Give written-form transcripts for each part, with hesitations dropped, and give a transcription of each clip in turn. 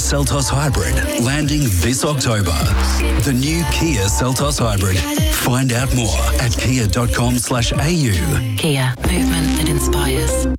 Seltos Hybrid, landing this October. The new Kia Seltos Hybrid. Find out more at kia.com/au. Kia, movement that inspires.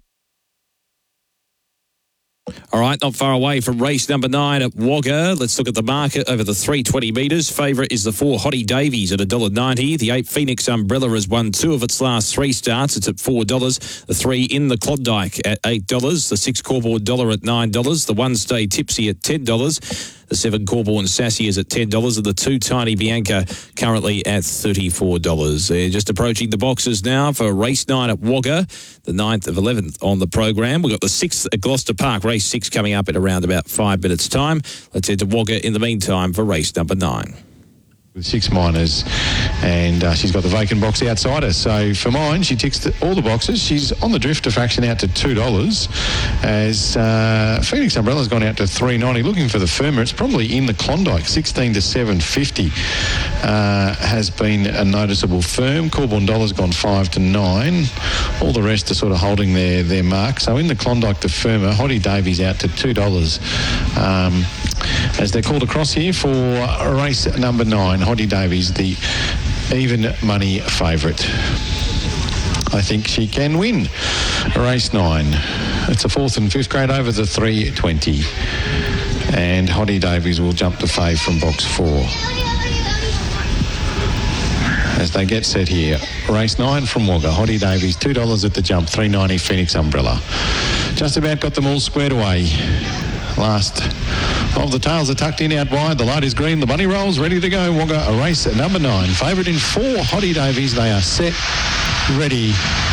All right, not far away from race number 9 at Wagga. Let's look at the market over the 320 metres. Favourite is the 4 Hottie Davies at $1.90. The 8 Phoenix Umbrella has won 2 of its last 3 starts. It's at $4. The 3 In the Klondike at $8. The 6 Corboard Dollar at $9. The 1 Stay Tipsy at $10. The 7 Corborn Sassy is at $10, and the 2 Tiny Bianca currently at $34. They're just approaching the boxes now for race 9 at Wagga, the 9th of 11th on the program. We've got the 6th at Gloucester Park, race 6 coming up in around about 5 minutes' time. Let's head to Wagga in the meantime for race number 9. With 6 minors, and she's got the vacant box outside her. So for mine, she ticks all the boxes. She's on the drifter fraction out to $2, as Phoenix Umbrella's gone out to $3.90. Looking for the firmer, it's probably In the Klondike, 16 to $7.50 has been a noticeable firm. Corborn Dollar's gone 5 to $9. All the rest are sort of holding their mark. So In the Klondike, the firmer. Hottie Davies out to $2. As they're called across here for race number 9. Hottie Davies, the even money favourite. I think she can win race 9. It's a 4th and 5th grade over the 320. And Hottie Davies will jump to fave from box 4. As they get set here, race 9 from Wagga. Hottie Davies, $2 at the jump, $3.90 Phoenix Umbrella. Just about got them all squared away. Last of the tails are tucked in out wide. The light is green. The bunny rolls ready to go. Wagga, a race at number 9. Favourite in 4, Hottie Davies. They are set, ready,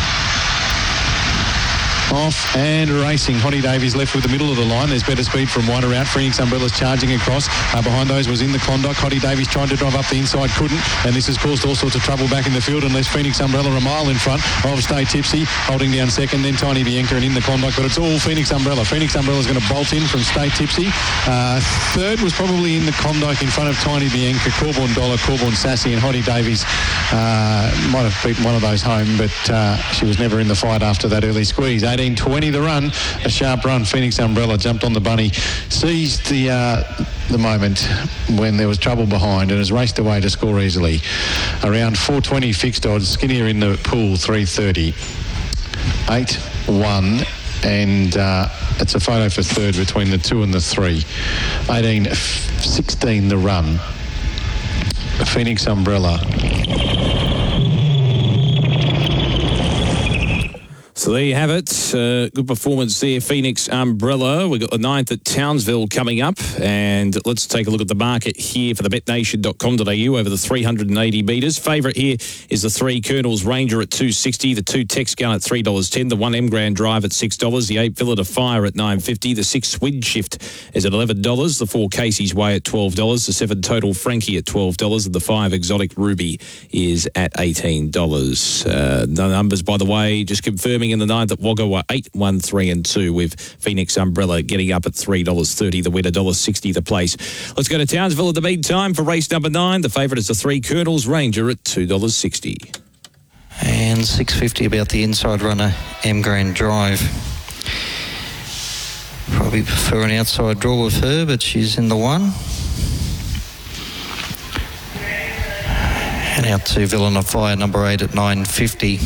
off and racing. Hottie Davies left with the middle of the line. There's better speed from wider out. Phoenix Umbrella's charging across. Behind those was In the Klondike. Hottie Davies trying to drive up the inside, couldn't. And this has caused all sorts of trouble back in the field unless Phoenix Umbrella a mile in front of Stay Tipsy, holding down second, then Tiny Bianca and In the Klondike. But it's all Phoenix Umbrella. Phoenix Umbrella's going to bolt in from Stay Tipsy. Third was probably In the Klondike in front of Tiny Bianca, Corborn Dollar, Corborn Sassy, and Hottie Davies might have beaten one of those home, but she was never in the fight after that early squeeze. 18:20 the run. A sharp run. Phoenix Umbrella jumped on the bunny, seized the moment when there was trouble behind, and has raced away to score easily. Around 420 fixed odds. Skinnier in the pool, 330. 8-1. And it's a photo for third between the 2 and the 3. 18-16 the run. Phoenix Umbrella. So there you have it. Good performance there, Phoenix Umbrella. We've got the 9th at Townsville coming up. And let's take a look at the market here for the betnation.com.au over the 380 metres. Favourite here is the 3 Colonel's Ranger at $2.60, the 2 Tex Gun at $3.10, the 1 M Grand Drive at $6, the 8 Villa to Fire at $9.50, the 6 Swid Shift is at $11, the 4 Casey's Way at $12, the 7 Total Frankie at $12, and the 5 Exotic Ruby is at $18. The numbers, by the way, just confirming in the 9th at Wagga were 8, 1, 3 and 2, with Phoenix Umbrella getting up at $3.30, the win $1.60 the place. Let's go to Townsville in the meantime for race number 9. The favourite is the 3 Colonel's Ranger at $2.60. And $6.50 about the inside runner, M Grand Drive. Probably prefer an outside draw with her, but she's in the 1. And out to Villain of Fire, number 8 at $9.50.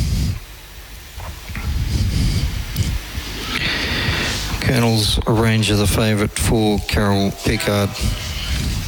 Colonel's Ranger, the favourite for Carol Pickard.